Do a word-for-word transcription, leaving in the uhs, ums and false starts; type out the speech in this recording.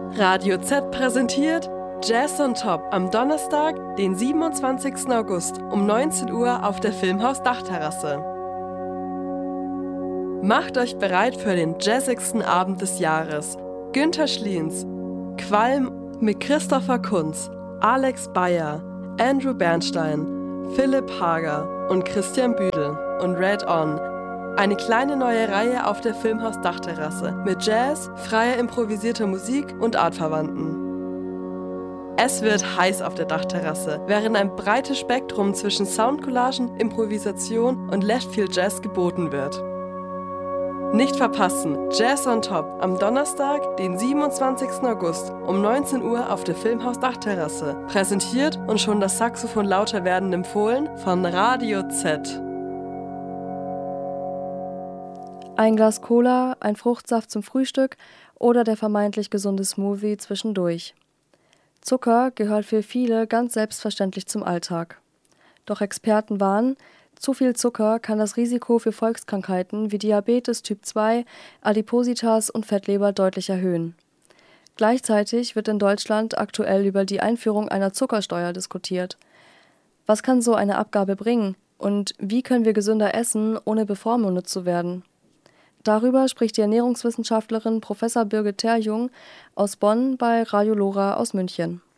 Radio Z präsentiert Jazz on Top am Donnerstag, den siebenundzwanzigsten August um neunzehn Uhr auf der Filmhaus Dachterrasse. Macht euch bereit für den jazzigsten Abend des Jahres. Günther Schliens, Qualm mit Christopher Kunz, Alex Bayer, Andrew Bernstein, Philipp Hager und Christian Büdel und Red On. Eine kleine neue Reihe auf der Filmhaus Dachterrasse mit Jazz, freier improvisierter Musik und Artverwandten. Es wird heiß auf der Dachterrasse, während ein breites Spektrum zwischen Soundcollagen, Improvisation und Leftfield Jazz geboten wird. Nicht verpassen, Jazz on Top am Donnerstag, den siebenundzwanzigsten August um neunzehn Uhr auf der Filmhaus Dachterrasse. Präsentiert und schon das Saxophon lauter werden empfohlen von Radio Z. Ein Glas Cola, ein Fruchtsaft zum Frühstück oder der vermeintlich gesunde Smoothie zwischendurch. Zucker gehört für viele ganz selbstverständlich zum Alltag. Doch Experten warnen, zu viel Zucker kann das Risiko für Volkskrankheiten wie Diabetes Typ zwei, Adipositas und Fettleber deutlich erhöhen. Gleichzeitig wird in Deutschland aktuell über die Einführung einer Zuckersteuer diskutiert. Was kann so eine Abgabe bringen und wie können wir gesünder essen, ohne bevormundet zu werden? Darüber spricht die Ernährungswissenschaftlerin Professor Birgit Terjung aus Bonn bei Radio Lora aus München.